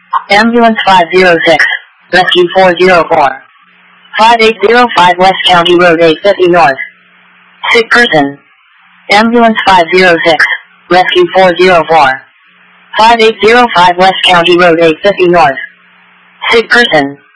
Ambulance 506, Rescue 404. 5805 West County Road 850 North. Sick person. Ambulance 506, Rescue 404. 5805 West County Road 850 North. Sick person.